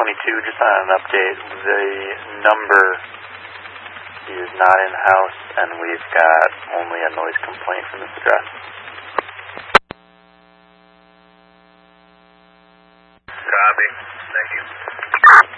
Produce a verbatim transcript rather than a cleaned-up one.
twenty-two, just on an update. The number is not in-house, and we've got only a noise complaint from this address. Copy. Thank you.